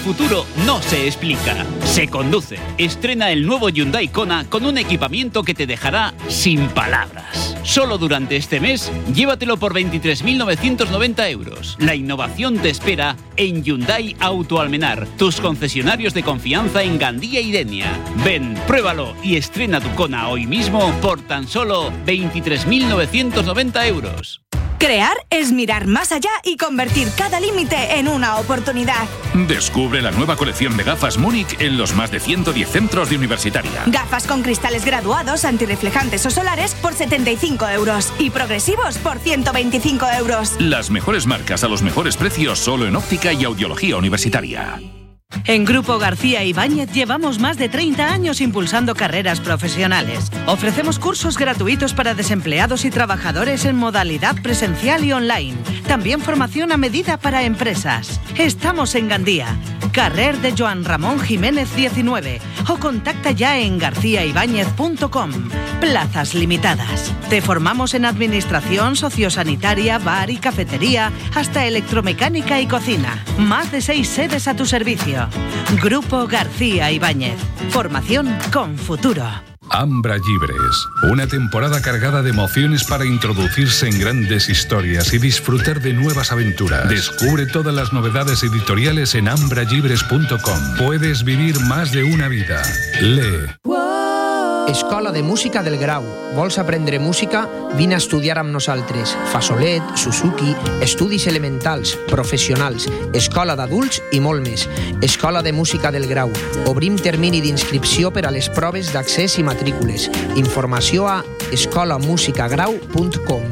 futuro no se explica, se conduce. Estrena el nuevo Hyundai Kona con un equipamiento que te dejará sin palabras. Solo durante este mes, llévatelo por 23.990 euros. La innovación te espera en Hyundai Auto Almenar, tus concesionarios de confianza en Gandía y Denia. Ven, pruébalo y estrena tu Kona hoy mismo por tan solo 23.990 euros. Crear es mirar más allá y convertir cada límite en una oportunidad. Descubre la nueva colección de gafas Múnich en los más de 110 centros de Universitaria. Gafas con cristales graduados, antirreflejantes o solares por 75 euros y progresivos por 125 euros. Las mejores marcas a los mejores precios solo en óptica y audiología universitaria. En Grupo García Ibáñez llevamos más de 30 años impulsando carreras profesionales. Ofrecemos cursos gratuitos para desempleados y trabajadores en modalidad presencial y online. También formación a medida para empresas. Estamos en Gandía, carrer de Joan Ramón Jiménez 19 o contacta ya en garciaibáñez.com. Plazas limitadas. Te formamos en administración, sociosanitaria, bar y cafetería, hasta electromecánica y cocina. Más de 6 sedes a tu servicio. Grupo García Ibáñez. Formación con futuro. Ambra Llibres, una temporada cargada de emociones para introducirse en grandes historias y disfrutar de nuevas aventuras. Descubre todas las novedades editoriales en ambrallibres.com. Puedes vivir más de una vida. Lee. Escola de Música del Grau. Vols aprendre música? Vine a estudiar amb nosaltres. Fasolet, Suzuki, estudis elementals, professionals, escola d'adults i molt més. Escola de Música del Grau. Obrim termini d'inscripció per a les proves d'accés i matrícules. Informació a escolamusicagrau.com.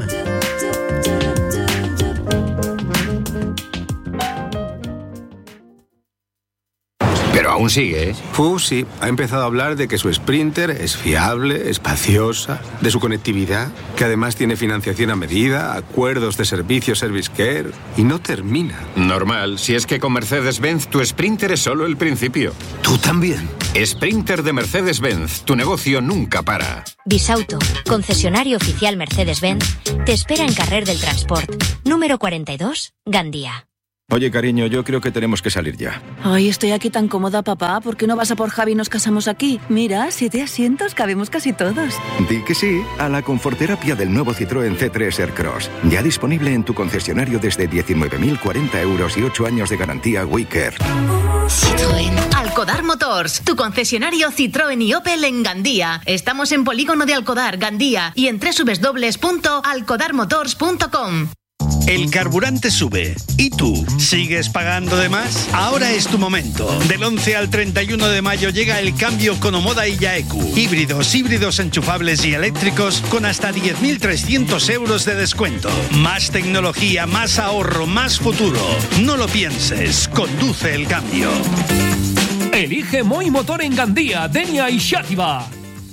Pero aún sigue, ¿eh? Sí, ha empezado a hablar de que su Sprinter es fiable, espaciosa, de su conectividad, que además tiene financiación a medida, acuerdos de servicio Service Care, y no termina. Normal, si es que con Mercedes-Benz tu Sprinter es solo el principio. ¿Tú también? Sprinter de Mercedes-Benz, tu negocio nunca para. Bisauto, concesionario oficial Mercedes-Benz, te espera en Carrer del Transport, número 42, Gandía. Oye, cariño, yo creo que tenemos que salir ya. Ay, estoy aquí tan cómoda, papá. ¿Por qué no vas a por Javi y nos casamos aquí? Mira, 7 asientos, cabemos casi todos. Di que sí a la conforterapia del nuevo Citroën C3 Aircross. Ya disponible en tu concesionario desde 19.040 euros y 8 años de garantía WeCare. Citroën. Alcodar Motors, tu concesionario Citroën y Opel en Gandía. Estamos en Polígono de Alcodar, Gandía, y en www.alcodarmotors.com. El carburante sube. ¿Y tú? ¿Sigues pagando de más? Ahora es tu momento. Del 11 al 31 de mayo llega el cambio con Omoda y Yaeku. Híbridos enchufables y eléctricos con hasta 10.300 euros de descuento. Más tecnología, más ahorro, más futuro. No lo pienses. Conduce el cambio. Elige Moi Motor en Gandía, Denia y Xàtiva.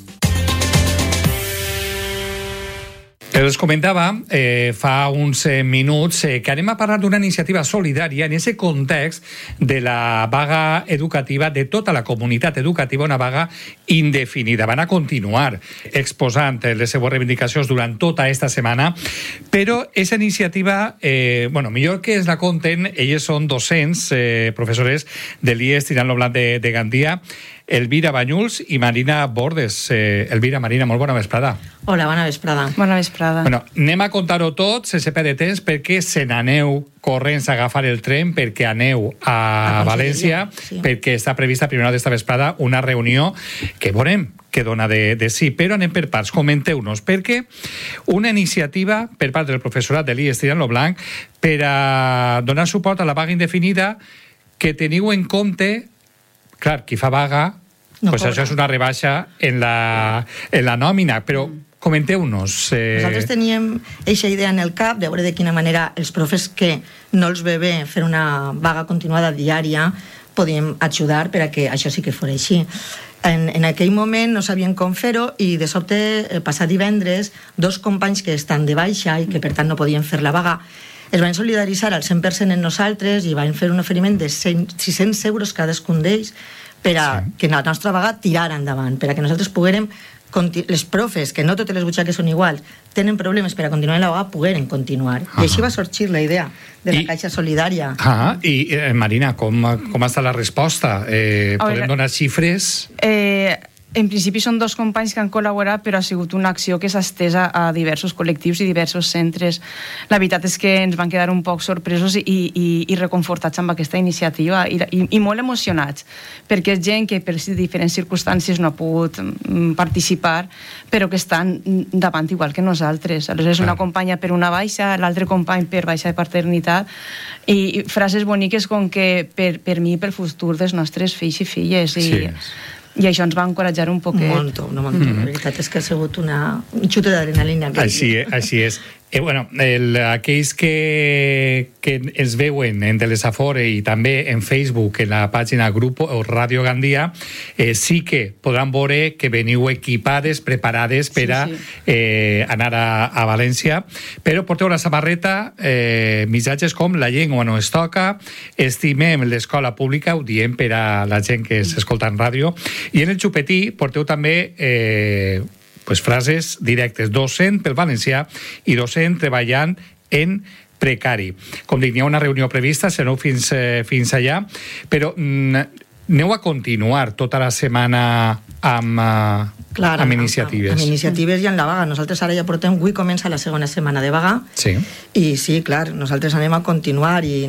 Els comentava fa uns minuts que anem a parlar d'una iniciativa solidària en aquest context de la vaga educativa de tota la comunitat educativa, una vaga indefinida. Van a continuar exposant les seues reivindicacions durant tota aquesta setmana, però aquesta iniciativa, millor que es la conten, elles són docents, professores de l'IES Tirant lo Blanc de Gandia, Elvira Banyuls i Marina Bordes. Elvira, Marina, molt bona vesprada. Hola, bona vesprada. Bona vesprada. Bueno, anem a contar-ho tot, sense perdre temps, perquè se n'aneu corrents a agafar el tren, perquè aneu a València, sí. Perquè està prevista a primera hora d'esta vesprada una reunió que veurem que dona de sí, però anem per parts. Comenteu-nos, perquè una iniciativa per part del professorat de l'IES Tirant lo Blanc per a donar suport a la vaga indefinida que teniu en compte, clar, qui fa vaga, pues això és una rebaixa en la nòmina, però comenteu-nos. Nosaltres teníem aquesta idea en el cap de veure de quina manera els profes que no els ve bé fer una vaga continuada diària podíem ajudar per a que això sí que fos així. En aquell moment no sabien com fer-ho i de sobte, passat divendres, 2 companys que estan de baixa i que per tant no podien fer la vaga es van solidaritzar al 100% en nosaltres i van fer un oferiment de 600 euros cadascun d'ells per a que la nostra vaga tirara endavant, per a que nosaltres poguérem les profes, que no totes les butxaques són iguals, tenen problemes per a continuar en la vaga, pogueren continuar. I així va sorgir la idea de la Caixa Solidària. I, Marina, com està la resposta? Podem donar xifres? En principi són 2 companys que han col·laborat, però ha sigut una acció que s'ha estès a diversos col·lectius i diversos centres. La veritat és que ens van quedar un poc sorpresos i reconfortats amb aquesta iniciativa i molt emocionats, perquè és gent que per diferents circumstàncies no ha pogut participar, però que estan davant igual que nosaltres. Aleshores, una companya per una baixa, l'altre company per baixa de paternitat, i frases boniques com que per mi i pel futur dels nostres fills i filles. I això ens va encoratjar un poquet. Molto. La veritat és que ha sigut un xute d'adrenalina. Així és. Aquells que ens veuen en Telesafore i també en Facebook, en la pàgina Grupo Ràdio Gandia, sí que podran veure que veniu equipades, preparades per a anar a València, però porteu la samarreta, missatges com la llengua no es toca, estimem l'escola pública, ho diem per a la gent que s'escolta en ràdio, i en el xupetí porteu també frases directes, docent pel valencià i docent treballant en precari. Com dic, n'hi ha una reunió prevista, sereu fins allà, però aneu a continuar tota la setmana amb iniciatives. Amb iniciatives i en la vaga. Nosaltres ara ja portem, avui comença la segona setmana de vaga, i sí, clar, nosaltres anem a continuar i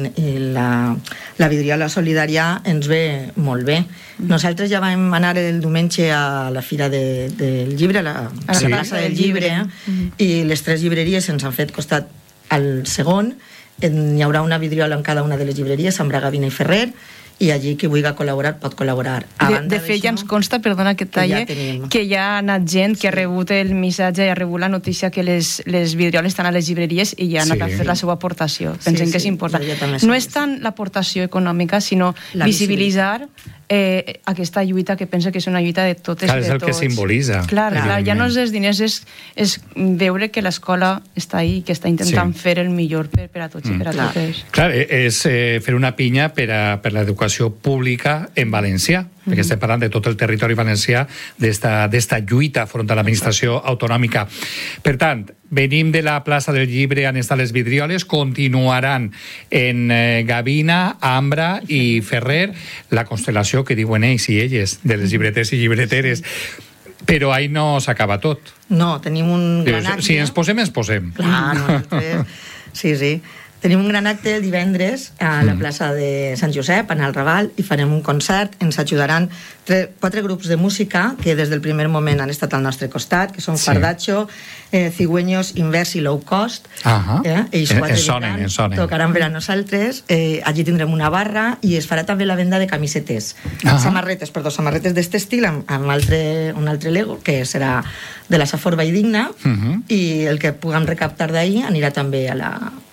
la vidriola solidària ens ve molt bé. Nosaltres ja vam anar el diumenge a la Fira del Llibre, a la plaça del Llibre, i les 3 llibreries ens han fet costat al segon. Hi haurà una vidriola en cada una de les llibreries, Sant Braga, Vina i Ferrer, i allí qui vulgui col·laborar pot col·laborar. De fet, ja ens consta, perdona que talle, que ja ha anat gent que ha rebut el missatge i ha rebut la notícia que les vidrioles estan a les llibreries i ja ha anat a fer la seva aportació. Pensem que és important. No és tant l'aportació econòmica, sinó visibilitzar aquesta lluita, que pensa que és una lluita de totes i de tots. És el que simbolitza. Clar, ja no és els diners, és veure que l'escola està ahí, que està intentant fer el millor per a tots i per a totes. Clar, és fer una pinya per a l'educació pública en valencià, perquè estem parlant de tot el territori valencià, d'esta lluita front a l'administració autonòmica. Per tant, venim de la plaça del Llibre on estan les vidrioles, continuaran en Gavina, Ambra i Ferrer, la constel·lació que diuen ells i elles, de les llibreters i llibreteres. Però ahí no s'acaba tot. No, tenim un gran acte. Si ens posem, ens posem. Clar, sí. Tenim un gran acte el divendres a la plaça de Sant Josep, en el Raval, i farem un concert. Ens ajudaran 4 grups de música que des del primer moment han estat al nostre costat, que són Fardacho, Cigüeños, Invers i Low Cost. Ells 4 tocaran per a nosaltres. Allí tindrem una barra i es farà també la venda de camisetes. Samarretes d'este estil, amb un altre lego, que serà de la Safor Valldigna, i el que puguem recaptar d'ahir anirà també a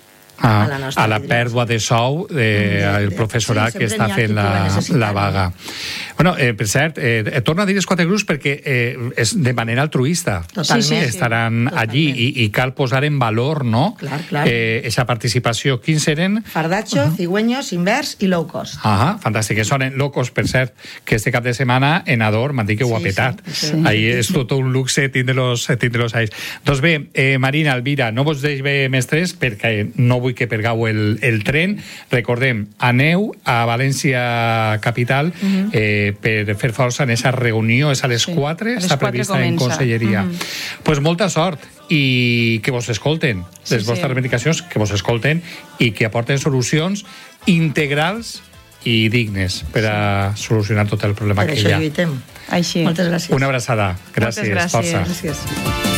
la pèrdua de sou del professorat que està fent la vaga. Per cert, torno a dir els 4 grups perquè és de manera altruista. Estaran allí i cal posar en valor aquesta participació. Quins eren? Fardacho, Cigüeños, Invers i Low Cost. Fantàstic. Són Low Cost, per cert, que este cap de setmana en Ador m'han dit que ho ha petat. Ahí és tot un luxe tindre-los ahí. Doncs bé, Marina, Elvira, no vos deixo més tres perquè no vull que pergau el tren. Recordem, aneu a València Capital per fer força en aquesta reunió. És a les 4, està prevista en Conselleria. Pues molta sort i que vos escolten les vostres reivindicacions, que vos escolten i que aporten solucions integrals i dignes per a solucionar tot el problema que hi ha. Per això lluitem. Així. Moltes gràcies. Una abraçada. Gràcies. Moltes gràcies. Força. Gràcies.